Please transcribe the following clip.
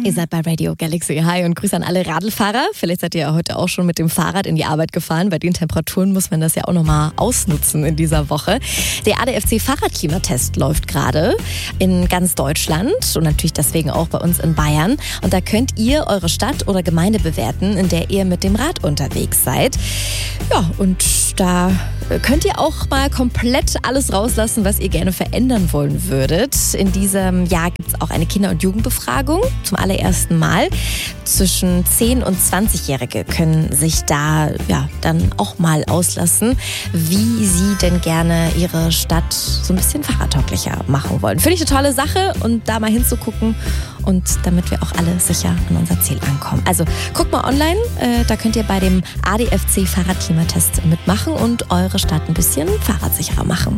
Ihr seid bei Radio Galaxy. Hi und Grüße an alle Radlfahrer. Vielleicht seid ihr ja heute auch schon mit dem Fahrrad in die Arbeit gefahren. Bei den Temperaturen muss man das ja auch nochmal ausnutzen in dieser Woche. Der ADFC Fahrradklimatest läuft gerade in ganz Deutschland und natürlich deswegen auch bei uns in Bayern. Und da könnt ihr eure Stadt oder Gemeinde bewerten, in der ihr mit dem Rad unterwegs seid. Ja, und da könnt ihr auch mal komplett alles rauslassen, was ihr gerne verändern wollen würdet. In diesem Jahr gibt es auch eine Kinder- und Jugendbefragung zum allerersten Mal. Zwischen 10- und 20-Jährige können sich da dann auch mal auslassen, wie sie denn gerne ihre Stadt so ein bisschen fahrradtauglicher machen wollen. Finde ich eine tolle Sache und da mal hinzugucken und damit wir auch alle sicher an unser Ziel ankommen. Also guckt mal online, da könnt ihr bei dem ADFC Fahrradklimatest mitmachen und eure Stadt ein bisschen fahrradsicherer machen.